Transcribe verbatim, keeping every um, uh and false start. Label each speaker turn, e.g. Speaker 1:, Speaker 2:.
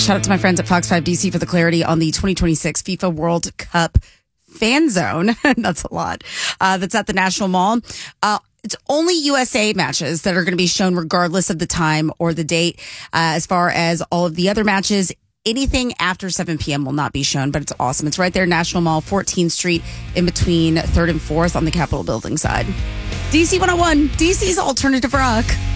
Speaker 1: Shout out to my friends at Fox five D C for the clarity on the twenty twenty-six FIFA World Cup fan zone. That's a lot. Uh, that's at the National Mall. Uh, It's only U S A matches that are going to be shown regardless of the time or the date. Uh, as far as all of the other matches, anything after seven p.m. will not be shown, but it's awesome. It's right there, National Mall, fourteenth Street, in between third and fourth on the Capitol building side. D C one oh one, D C's Alternative Rock.